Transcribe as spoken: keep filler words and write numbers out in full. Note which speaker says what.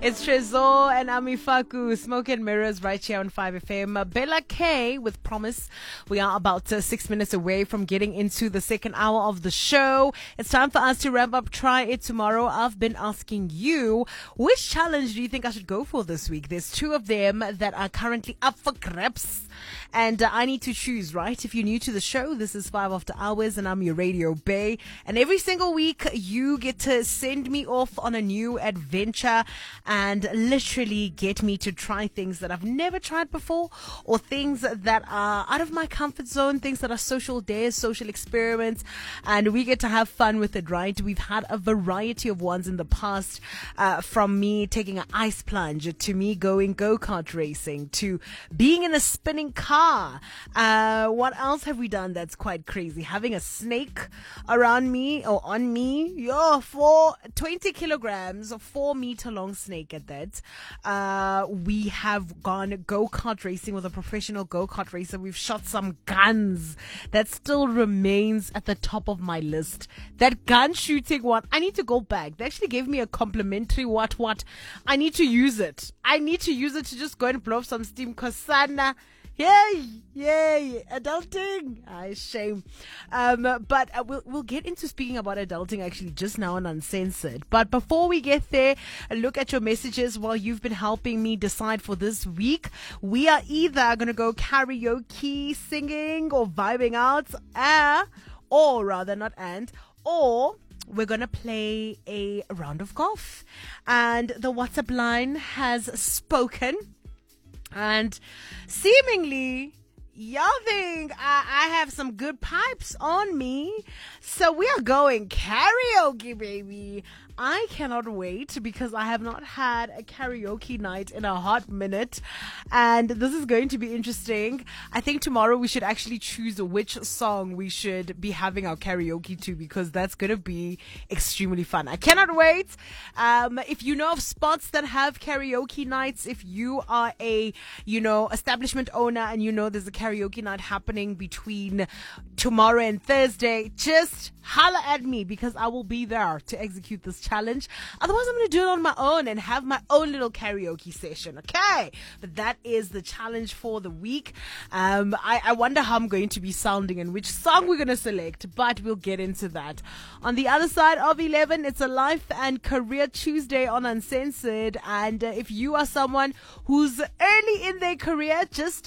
Speaker 1: It's Trezor and Amifaku, Smoke and Mirrors right here on five F M. Bella K with Promise. We are about uh, six minutes away from getting into the second hour of the show. It's time for us to wrap up Try It Tomorrow. I've been asking you, which challenge do you think I should go for this week? There's two of them that are currently up for grabs. And uh, I need to choose, right? If you're new to the show, this is five After Hours and I'm your radio bae. And every single week, you get to send me off on a new adventure and literally get me to try things that I've never tried before, or things that are out of my comfort zone, things that are social dares, social experiments, and we get to have fun with it, right? We've had a variety of ones in the past, uh, from me taking an ice plunge to me going go-kart racing to being in a spinning car. Uh, what else have we done that's quite crazy? Having a snake around me or on me, yo, for twenty kilograms, a four meter long snake at that. Uh, we have gone go-kart racing with a professional go-kart racer. We've shot some guns. That still remains at the top of my list. That gun shooting one, I need to go back. They actually gave me a complimentary what what. I need to use it. I need to use it to just go and blow up some steam. Kosana. Yay, yay, adulting. Ah, shame. Um, but uh, we'll, we'll get into speaking about adulting actually just now on Uncensored. But before we get there, a look at your messages while you've been helping me decide for this week. We are either going to go karaoke, singing, or vibing out, uh, or rather not and, or we're going to play a round of golf. And the WhatsApp line has spoken. And seemingly, y'all think I, I have some good pipes on me. So we are going karaoke, baby. I cannot wait because I have not had a karaoke night in a hot minute. And this is going to be interesting. I think tomorrow we should actually choose which song we should be having our karaoke to, because that's going to be extremely fun. I cannot wait. Um, if you know of spots that have karaoke nights, if you are a, you know, establishment owner and you know there's a karaoke night happening between tomorrow and Thursday, just holla at me because I will be there to execute this challenge. Otherwise, I'm going to do it on my own and have my own little karaoke session, okay? But that is the challenge for the week. Um, I, I wonder how I'm going to be sounding and which song we're going to select, but we'll get into that. On the other side of eleven, it's a Life and Career Tuesday on Uncensored. And uh, if you are someone who's early in their career, just